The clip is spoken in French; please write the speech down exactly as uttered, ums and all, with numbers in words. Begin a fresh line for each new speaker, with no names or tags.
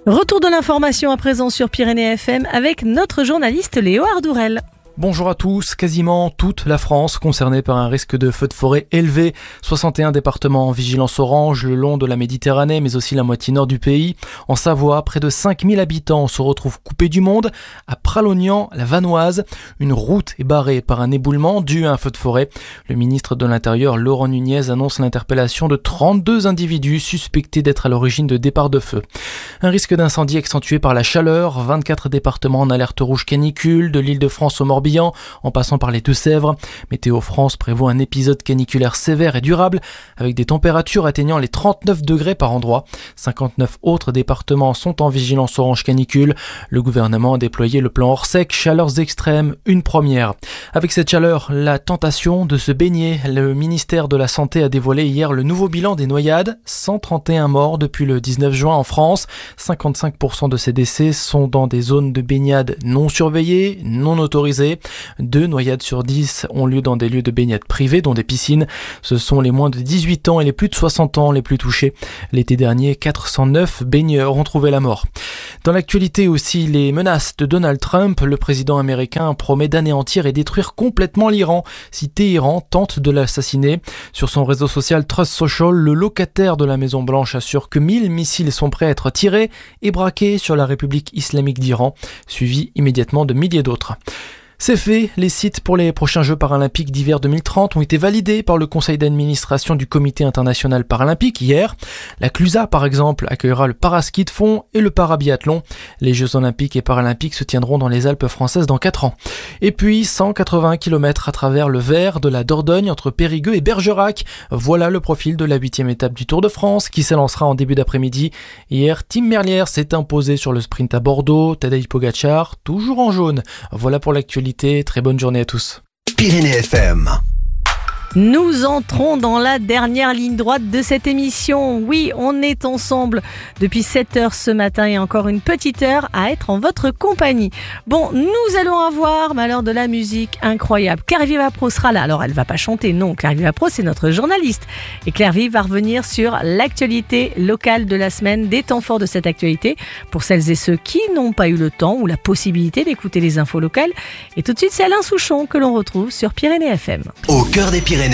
Retour de l'information à présent sur Pyrénées F M avec notre journaliste Léo Ardourel.
Bonjour à tous, quasiment toute la France concernée par un risque de feu de forêt élevé. soixante et un départements en vigilance orange le long de la Méditerranée, mais aussi la moitié nord du pays. En Savoie, près de cinq mille habitants se retrouvent coupés du monde. À Pralognan, la Vanoise, une route est barrée par un éboulement dû à un feu de forêt. Le ministre de l'Intérieur, Laurent Nunez, annonce l'interpellation de trente-deux individus suspectés d'être à l'origine de départs de feu. Un risque d'incendie accentué par la chaleur. vingt-quatre départements en alerte rouge canicule, de l'Île-de-France au Morbihan, en passant par les Deux-Sèvres. Météo France prévoit un épisode caniculaire sévère et durable avec des températures atteignant les trente-neuf degrés par endroit. cinquante-neuf autres départements sont en vigilance orange canicule. Le gouvernement a déployé le plan Orsec, chaleurs extrêmes, une première. Avec cette chaleur, la tentation de se baigner. Le ministère de la Santé a dévoilé hier le nouveau bilan des noyades. cent trente et un morts depuis le dix-neuf juin en France. cinquante-cinq pour cent de ces décès sont dans des zones de baignade non surveillées, non autorisées. Deux noyades sur dix ont lieu dans des lieux de baignade privés, dont des piscines. Ce sont les moins de dix-huit ans et les plus de soixante ans les plus touchés. L'été dernier, quatre cent neuf baigneurs ont trouvé la mort. Dans l'actualité aussi, les menaces de Donald Trump. Le président américain promet d'anéantir et détruire complètement l'Iran si Téhéran tente de l'assassiner. Sur son réseau social Trust Social, le locataire de la Maison Blanche assure que mille missiles sont prêts à être tirés et braqués sur la République islamique d'Iran, suivi immédiatement de milliers d'autres. C'est fait, les sites pour les prochains Jeux paralympiques d'hiver deux mille trente ont été validés par le conseil d'administration du Comité international paralympique hier. La Clusa, par exemple, accueillera le paraski de fond et le parabiathlon. Les Jeux olympiques et paralympiques se tiendront dans les Alpes françaises dans quatre ans. Et puis, cent quatre-vingts kilomètres à travers le vert de la Dordogne entre Périgueux et Bergerac. Voilà le profil de la huitième étape du Tour de France qui s'élancera en début d'après-midi. Hier, Tim Merlier s'est imposé sur le sprint à Bordeaux. Tadej Pogacar, toujours en jaune. Voilà pour l'actualité. Très bonne journée à tous.
Pyrénées F M.
Nous entrons dans la dernière ligne droite de cette émission. Oui, on est ensemble depuis sept heures ce matin et encore une petite heure à être en votre compagnie. Bon, nous allons avoir, malheur de la musique incroyable. Claire Vivapro sera là. Alors, elle va pas chanter, non. Claire Vivapro, c'est notre journaliste. Et Claire Viv va revenir sur l'actualité locale de la semaine, des temps forts de cette actualité, pour celles et ceux qui n'ont pas eu le temps ou la possibilité d'écouter les infos locales. Et tout de suite, c'est Alain Souchon que l'on retrouve sur Pyrénées F M.
Au cœur des Pyrénées